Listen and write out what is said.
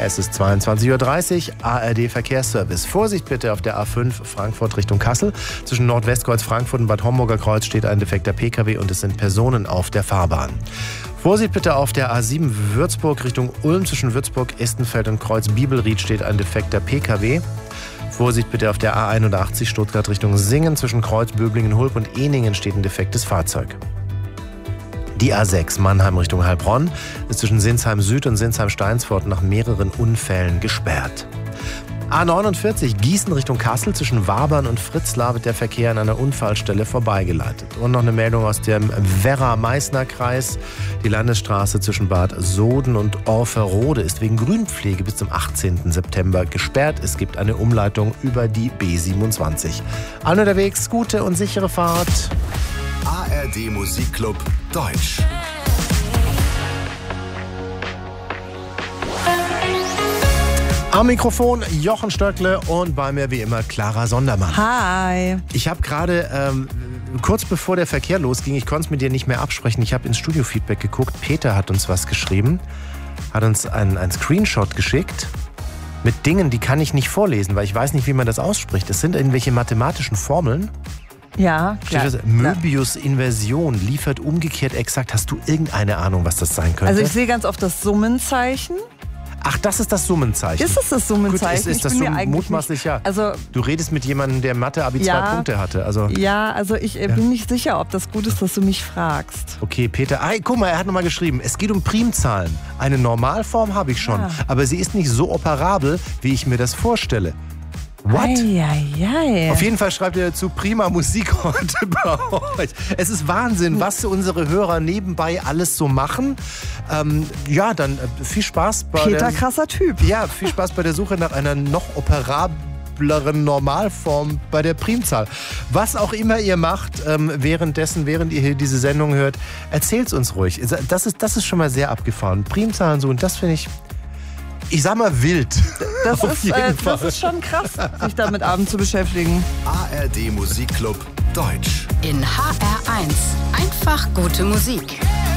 Es ist 22:30 Uhr, ARD Verkehrsservice. Vorsicht bitte auf der A5 Frankfurt Richtung Kassel. Zwischen Nordwestkreuz Frankfurt und Bad Homburger Kreuz steht ein defekter Pkw und es sind Personen auf der Fahrbahn. Vorsicht bitte auf der A7 Würzburg Richtung Ulm. Zwischen Würzburg, Estenfeld und Kreuz Bibelried steht ein defekter Pkw. Vorsicht bitte auf der A81 Stuttgart Richtung Singen. Zwischen Kreuz, Böblingen, Hulb und Ehningen steht ein defektes Fahrzeug. Die A6 Mannheim Richtung Heilbronn ist zwischen Sinsheim Süd und Sinsheim Steinsfort nach mehreren Unfällen gesperrt. A49 Gießen Richtung Kassel, zwischen Wabern und Fritzlar wird der Verkehr an einer Unfallstelle vorbeigeleitet. Und noch eine Meldung aus dem Werra-Meißner-Kreis. Die Landesstraße zwischen Bad Soden und Orferode ist wegen Grünpflege bis zum 18. September gesperrt. Es gibt eine Umleitung über die B27. Allen unterwegs, gute und sichere Fahrt. ARD Musikclub Deutsch. Am Mikrofon Jochen Stöckle und bei mir wie immer Clara Sondermann. Hi. Ich habe gerade, kurz bevor der Verkehr losging, ich konnte es mit dir nicht mehr absprechen, ich habe ins Studio-Feedback geguckt, Peter hat uns was geschrieben, hat uns einen Screenshot geschickt mit Dingen, die kann ich nicht vorlesen, weil ich weiß nicht, wie man das ausspricht. Das sind irgendwelche mathematischen Formeln. Ja, klar. Möbius-Inversion liefert umgekehrt exakt. Hast du irgendeine Ahnung, was das sein könnte? Also ich sehe ganz oft das Summenzeichen. Ach, das ist das Summenzeichen. Ist es das Summenzeichen? Gut, ist das so mutmaßlich, ja. Also, du redest mit jemandem, der Mathe-Abi 2 Punkte hatte. Also, ich bin nicht sicher, ob das gut ist, dass du mich fragst. Okay, Peter. Guck mal, er hat nochmal geschrieben, es geht um Primzahlen. Eine Normalform habe ich schon, aber sie ist nicht so operabel, wie ich mir das vorstelle. What? Ei. Auf jeden Fall schreibt ihr dazu, prima Musik heute bei euch. Es ist Wahnsinn, was unsere Hörer nebenbei alles so machen. Dann viel Spaß bei Peter, krasser Typ. Ja, viel Spaß bei der Suche nach einer noch operableren Normalform bei der Primzahl. Was auch immer ihr macht, während ihr hier diese Sendung hört, erzählt's uns ruhig. Das ist schon mal sehr abgefahren. Primzahlen so, und das finde ich sag mal wild. Das ist schon krass, sich damit abends zu beschäftigen. ARD Musikclub Deutsch. In HR1. Einfach gute Musik.